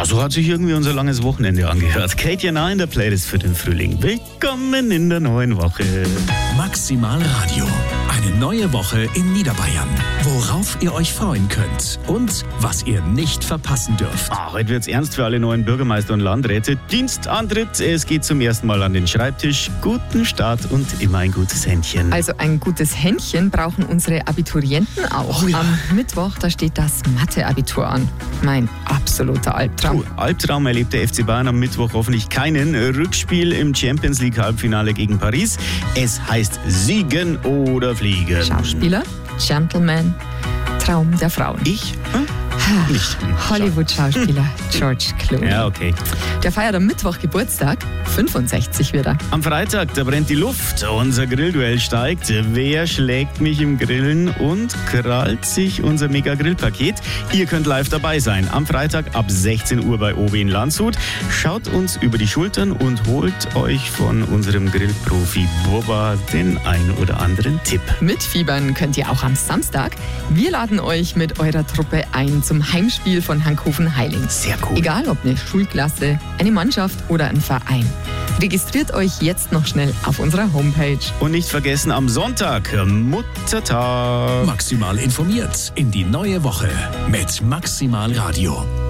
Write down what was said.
Ja, so hat sich irgendwie unser langes Wochenende angehört. Kate Jana in der Playlist für den Frühling. Willkommen in der neuen Woche. Maximal Radio. Eine neue Woche in Niederbayern. Worauf ihr euch freuen könnt und was ihr nicht verpassen dürft. Heute wird's ernst für alle neuen Bürgermeister und Landräte. Dienstantritt, es geht zum ersten Mal an den Schreibtisch. Guten Start und immer ein gutes Händchen. Also ein gutes Händchen brauchen unsere Abiturienten auch. Oh ja. Am Mittwoch, da steht das Mathe-Abitur an. Mein absoluter Albtraum. Albtraum erlebt der FC Bayern am Mittwoch hoffentlich keinen. Rückspiel im Champions League Halbfinale gegen Paris. Es heißt siegen oder fliegen. Schauspieler, Gentleman, Traum der Frauen. Ich? Nicht. Hollywood-Schauspieler George Clooney. Ja, okay. Der feiert am Mittwoch Geburtstag, 65 wird er. Am Freitag, da brennt die Luft. Unser Grillduell steigt. Wer schlägt mich im Grillen und krallt sich unser Mega-Grill-Paket? Ihr könnt live dabei sein. Am Freitag ab 16 Uhr bei OB in Landshut. Schaut uns über die Schultern und holt euch von unserem Grillprofi Bubba den ein oder anderen Tipp. Mitfiebern könnt ihr auch am Samstag. Wir laden euch mit eurer Truppe ein zum Heimspiel von Hankhofen-Heiling. Sehr cool. Egal ob eine Schulklasse, eine Mannschaft oder ein Verein. Registriert euch jetzt noch schnell auf unserer Homepage. Und nicht vergessen, am Sonntag, Muttertag. Maximal informiert in die neue Woche mit Maximal Radio.